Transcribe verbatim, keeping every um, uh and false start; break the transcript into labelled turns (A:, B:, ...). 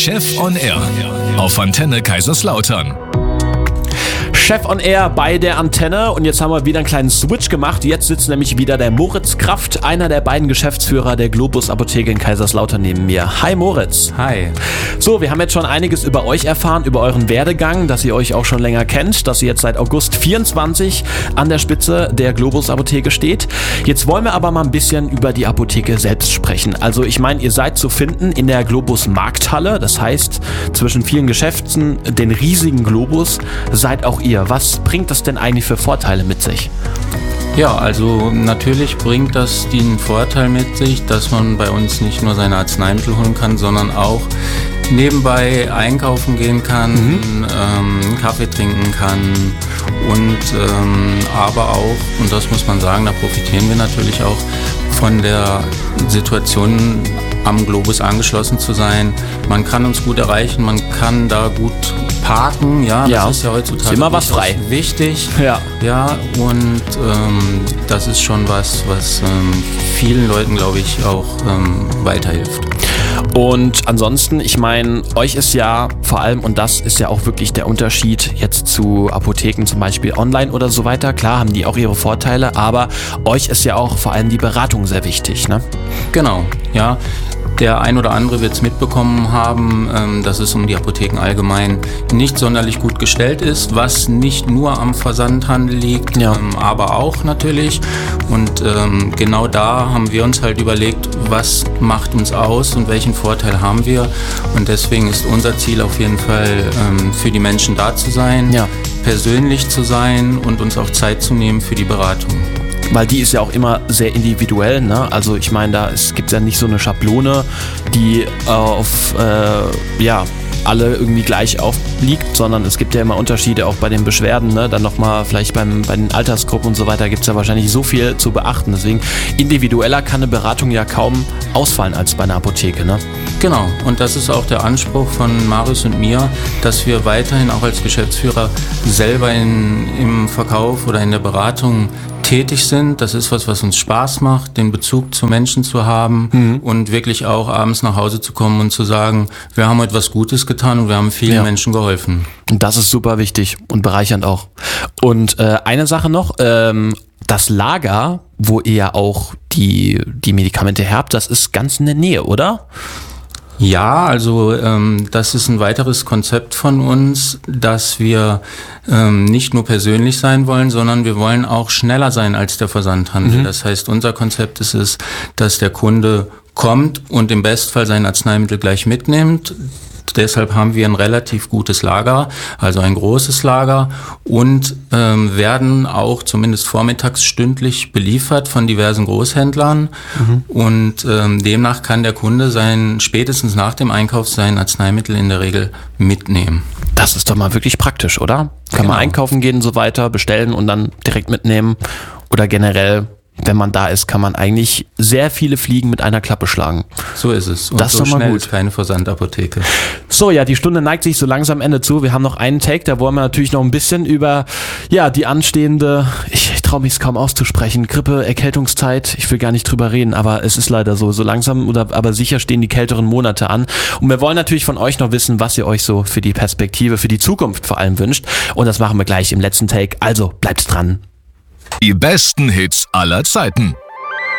A: Chef on Air auf Antenne Kaiserslautern.
B: Chef on Air bei der Antenne und jetzt haben wir wieder einen kleinen Switch gemacht. Jetzt sitzt nämlich wieder der Moritz Kraft, einer der beiden Geschäftsführer der Globus Apotheke in Kaiserslautern neben mir. Hi Moritz.
C: Hi.
B: So, wir haben jetzt schon einiges über euch erfahren, über euren Werdegang, dass ihr euch auch schon länger kennt, dass ihr jetzt seit August vierundzwanzig an der Spitze der Globus Apotheke steht. Jetzt wollen wir aber mal ein bisschen über die Apotheke selbst sprechen. Also ich meine, ihr seid zu finden in der Globus Markthalle, das heißt zwischen vielen Geschäften, den riesigen Globus, seid auch ihr. Was bringt das denn eigentlich für Vorteile mit sich?
C: Ja, also natürlich bringt das den Vorteil mit sich, dass man bei uns nicht nur seine Arzneimittel holen kann, sondern auch nebenbei einkaufen gehen kann, mhm. ähm, Kaffee trinken kann und ähm, aber auch, und das muss man sagen, da profitieren wir natürlich auch von der Situation, am Globus angeschlossen zu sein. Man kann uns gut erreichen, man kann da gut parken, ja,
B: ja.
C: Das ist ja heutzutage
B: ist immer was frei.
C: Wichtig.
B: Ja,
C: ja und ähm, das ist schon was, was ähm, vielen Leuten, glaube ich, auch ähm, weiterhilft.
B: Und ansonsten, ich meine, euch ist ja vor allem, und das ist ja auch wirklich der Unterschied jetzt zu Apotheken zum Beispiel online oder so weiter, klar haben die auch ihre Vorteile, aber euch ist ja auch vor allem die Beratung sehr wichtig, ne?
C: Genau, ja. Der ein oder andere wird es mitbekommen haben, dass es um die Apotheken allgemein nicht sonderlich gut gestellt ist, was nicht nur am Versandhandel liegt, ja. aber auch natürlich. Und genau da haben wir uns halt überlegt, was macht uns aus und welchen Vorteil haben wir. Und deswegen ist unser Ziel auf jeden Fall, für die Menschen da zu sein, ja. persönlich zu sein und uns auch Zeit zu nehmen für die Beratung.
B: Weil die ist ja auch immer sehr individuell, ne? Also ich meine, da gibt es ja nicht so eine Schablone, die äh, auf äh, ja, alle irgendwie gleich aufliegt, sondern es gibt ja immer Unterschiede auch bei den Beschwerden, ne? Dann nochmal vielleicht beim, bei den Altersgruppen und so weiter gibt es ja wahrscheinlich so viel zu beachten. Deswegen individueller kann eine Beratung ja kaum ausfallen als bei einer Apotheke, ne?
C: Genau, und das ist auch der Anspruch von Marius und mir, dass wir weiterhin auch als Geschäftsführer selber in, im Verkauf oder in der Beratung tätig sind. Das ist was, was uns Spaß macht, den Bezug zu Menschen zu haben mhm. und wirklich auch abends nach Hause zu kommen und zu sagen, wir haben heute was Gutes getan und wir haben vielen ja. Menschen geholfen.
B: Und das ist super wichtig und bereichernd auch. Und äh, eine Sache noch, ähm, das Lager, wo ihr ja auch die, die Medikamente habt, das ist ganz in der Nähe, oder?
C: Ja, also ähm, das ist ein weiteres Konzept von uns, dass wir ähm, nicht nur persönlich sein wollen, sondern wir wollen auch schneller sein als der Versandhandel. Mhm. Das heißt, unser Konzept ist es, dass der Kunde kommt und im Bestfall sein Arzneimittel gleich mitnimmt. Deshalb haben wir ein relativ gutes Lager, also ein großes Lager und ähm, werden auch zumindest vormittags stündlich beliefert von diversen Großhändlern mhm. und ähm, demnach kann der Kunde sein spätestens nach dem Einkauf sein Arzneimittel in der Regel mitnehmen.
B: Das ist doch mal wirklich praktisch, oder? Kann
C: genau.
B: man einkaufen gehen und so weiter, bestellen und dann direkt mitnehmen oder generell, wenn man da ist, kann man eigentlich sehr viele Fliegen mit einer Klappe schlagen.
C: So ist es. Und
B: das ist
C: so
B: doch mal
C: schnell
B: gut.
C: Ist keine Versandapotheke.
B: So, ja, die Stunde neigt sich so langsam am Ende zu. Wir haben noch einen Take, da wollen wir natürlich noch ein bisschen über ja die anstehende, ich, ich traue mich es kaum auszusprechen, Grippe, Erkältungszeit, ich will gar nicht drüber reden, aber es ist leider so, so langsam oder aber sicher stehen die kälteren Monate an. Und wir wollen natürlich von euch noch wissen, was ihr euch so für die Perspektive, für die Zukunft vor allem wünscht. Und das machen wir gleich im letzten Take. Also, bleibt dran.
A: Die besten Hits aller Zeiten.